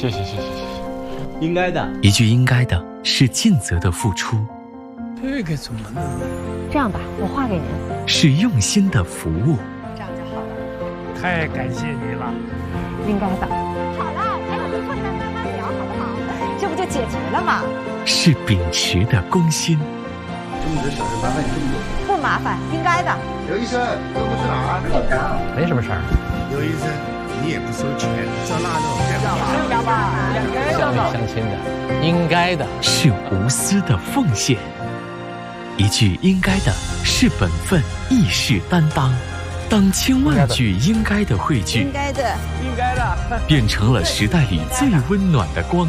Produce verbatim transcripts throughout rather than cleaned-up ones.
谢谢谢谢谢谢， 应该的。 一句应该的是尽责的付出， 这个怎么弄？ 这样吧，我画给您。 是用心的服务。 这样就好了。 太感谢你了。 应该的。好了，咱俩就坐下来慢慢聊，好不好？这不就解决了吗？ 是秉持的公心。 这么多小事麻烦你这么多。 不麻烦，应该的。 刘医生，这不是哪儿？ 没什么事儿。 刘医生，你也不收钱，照那弄。 是的吧？ 乡里乡亲的，应该的。 是无私的奉献。一句应该的是本分，亦是担当。当千万句应该的汇聚， 应该的， 应该的， 变成了时代里最温暖的光。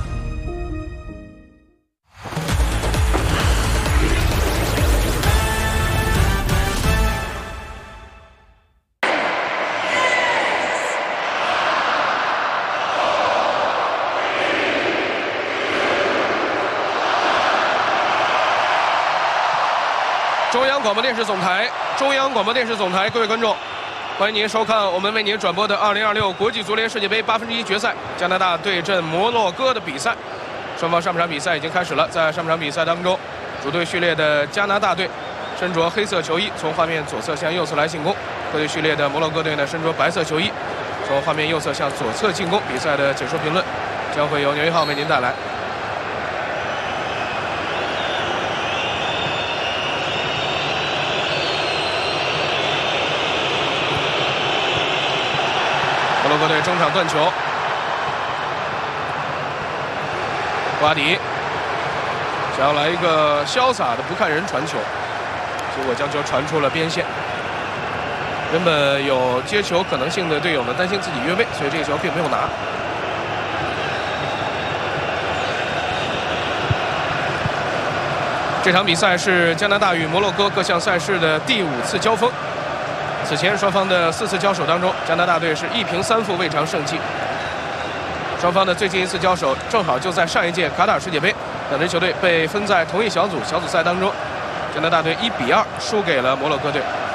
中央广播电视总台，中央广播电视总台，各位观众，欢迎您收看我们为您转播的二零二六国际足联世界杯八分之一决赛，加拿大对阵摩洛哥的比赛。双方上半场比赛已经开始了，在上半场比赛当中，主队序列的加拿大队身着黑色球衣，从画面左侧向右侧来进攻；客队序列的摩洛哥队呢身着白色球衣，从画面右侧向左侧进攻。比赛的解说评论将会由牛一号为您带来。摩洛哥队中场断球，瓜迪想要来一个潇洒的不看人传球，结果将球传出了边线。原本有接球可能性的队友呢，担心自己越位，所以这个球并没有拿。这场比赛是加拿大与摩洛哥各项赛事的第五次交锋。此前双方的四次交手当中，加拿大队是一平三负，未尝胜绩。双方的最近一次交手正好就在上一届卡塔尔世界杯，两支球队被分在同一小组小组赛当中，加拿大队一比二输给了摩洛哥队。